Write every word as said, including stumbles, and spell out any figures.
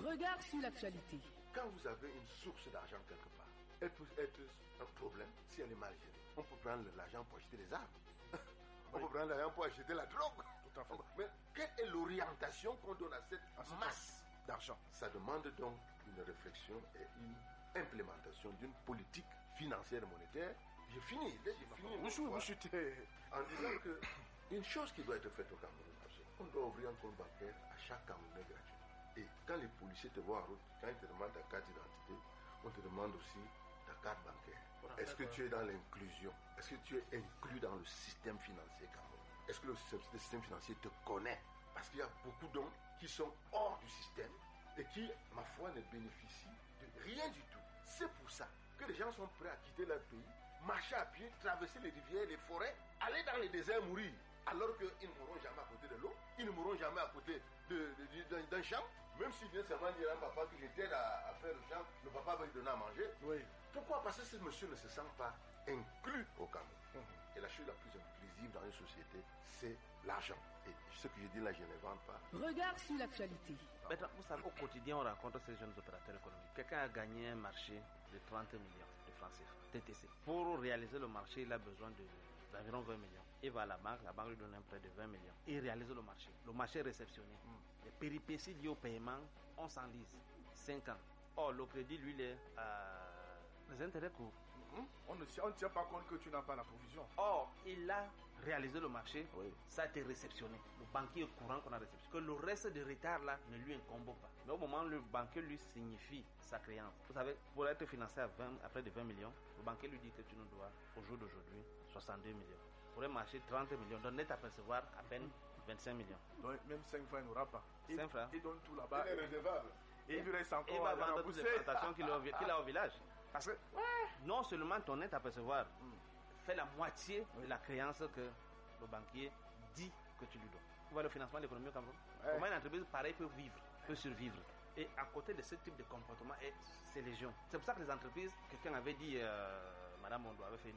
Regard sur l'actualité. Quand vous avez une source d'argent quelque part, elle peut être un problème si elle est mal gérée. On peut prendre l'argent pour acheter des armes. On oui. peut prendre l'argent pour acheter la drogue. Tout à fait. Mais quelle est l'orientation qu'on donne à cette à masse d'argent? Ça demande donc une réflexion et une implémentation d'une politique financière et monétaire. J'ai fini, j'ai fini. Vous chutez. En disant que une chose qui doit être faite au Cameroun, on doit ouvrir un compte bancaire à chaque Camerounais gratuit. Et quand les policiers te voient en route, quand ils te demandent ta carte d'identité, on te demande aussi ta carte bancaire. Voilà, est-ce que tu es dans l'inclusion? Est-ce que tu es inclus dans le système financier camerounais? Est-ce que le système, le système financier te connaît? Parce qu'il y a beaucoup d'hommes qui sont hors du système et qui, ma foi, ne bénéficient de rien du tout. C'est pour ça que les gens sont prêts à quitter leur pays, marcher à pied, traverser les rivières, les forêts, aller dans les déserts mourir. Alors qu'ils ne mourront jamais à côté de l'eau, ils ne mourront jamais à côté de, de, de, d'un champ. Même s'il vient seulement dire à un papa que j'étais à, à faire le champ, le papa va lui donner à manger. Oui. Pourquoi? Parce que ce monsieur ne se sent pas inclus au Cameroun. Mmh. Et la chose la plus inclusive dans une société, c'est l'argent. Et ce que je dis là, je n'invente pas. Regard sur l'actualité. Maintenant, vous savez, au quotidien, on rencontre ces jeunes opérateurs économiques. Quelqu'un a gagné un marché de trente millions de francs C F A, T T C. Pour réaliser le marché, il a besoin de d'environ vingt millions. Il va à la banque, la banque lui donne un prêt de vingt millions. Il réalise le marché. Le marché est réceptionné. Mm. Les péripéties liées au paiement, on s'enlise. cinq ans. Or, le crédit, lui, il est à les intérêts courts. Mm. On ne on tient pas compte que tu n'as pas la provision. Or, il a réalisé le marché. Oui. Ça a été réceptionné. Le banquier est courant qu'on a réceptionné. Que le reste de retard là ne lui incombe pas. Mais au moment où le banquier lui signifie sa créance, vous savez, pour être financé à, vingt, à près de vingt millions, le banquier lui dit que tu nous dois, au jour d'aujourd'hui, soixante-deux millions. Pour un marché, trente millions. Donc, net à percevoir à peine vingt-cinq millions. Donc, même cinq francs, il n'aura pas. cinq francs. Il donne tout là-bas. Il est redevable. Et il lui reste encore. Il va vendre toutes les plantations qu'il a, qu'il a au village. Parce que, ouais. Non seulement ton net à percevoir mm. fait la moitié oui. de la créance que le banquier dit que tu lui dois. Vous voyez le financement de l'économie au Cameroun. Ouais. Comment une entreprise pareille peut vivre, peut survivre. Et à côté de ce type de comportement, c'est légion. C'est pour ça que les entreprises, quelqu'un avait dit, euh, Madame Mondo avait fait une